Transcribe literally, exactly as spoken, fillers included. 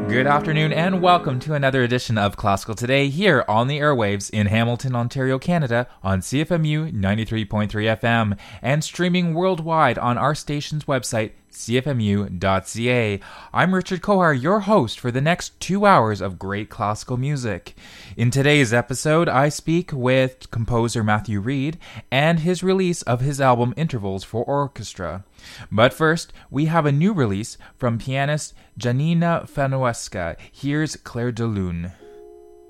Good afternoon and welcome to another edition of Classical Today here on the airwaves in Hamilton, Ontario, Canada on C F M U ninety-three point three F M and streaming worldwide on our station's website c f m u dot c a. I'm Richard Kohar, your host for the next two hours of great classical music. In today's episode, I speak with composer Matthew Reed and his release of his album Intervals for Orchestra. But first, we have a new release from pianist Janina Fanueska. Here's Clair de Lune.